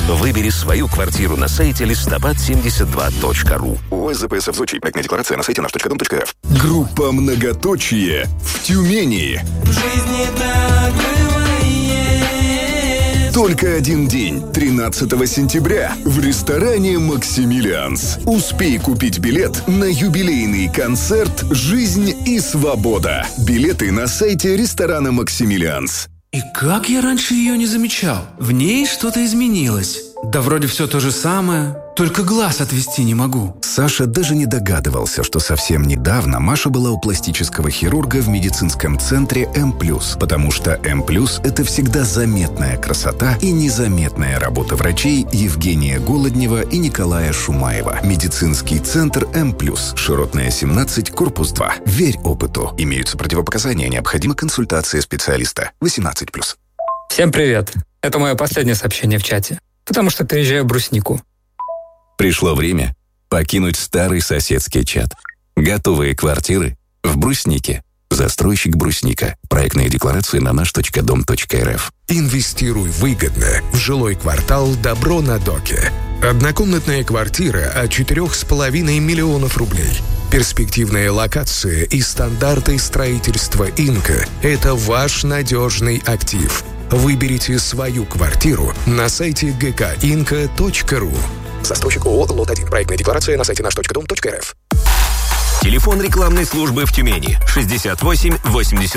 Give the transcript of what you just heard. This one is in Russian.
Выбери свою квартиру на сайте listopad72.ru. ОС ЗПСФ ЗОЧИ. Проектная декларация на сайте наш.дом.рф. Группа «Многоточие» в Тюмени. В жизни так бывает. Только один день, 13 сентября, в ресторане «Максимилианс». Успей купить билет на юбилейный концерт «Жизнь и свобода». Билеты на сайте ресторана «Максимилианс». И как я раньше ее не замечал? В ней что-то изменилось. Да вроде все то же самое, только глаз отвести не могу. Саша даже не догадывался, что совсем недавно Маша была у пластического хирурга в медицинском центре М+, потому что М+, это всегда заметная красота и незаметная работа врачей Евгения Голоднева и Николая Шумаева. Медицинский центр М+, Широтная, 17, корпус 2. Верь опыту. Имеются противопоказания, необходима консультация специалиста. 18+. Всем привет. Это мое последнее сообщение в чате, потому что переезжаю в Бруснику. Пришло время покинуть старый соседский чат. Готовые квартиры в Бруснике. Застройщик Брусника. Проектные декларации на наш.дом.рф. Инвестируй выгодно в жилой квартал «Добро на Доке». Однокомнатная квартира от 4,5 миллионов рублей. Перспективная локация и стандарты строительства «Инка» – это ваш надежный актив. Выберите свою квартиру на сайте gkinka.ru. Застройщик ООО «Лот-1». Проектная декларация на сайте наш.дом.рф. Телефон рекламной службы в Тюмени 68 80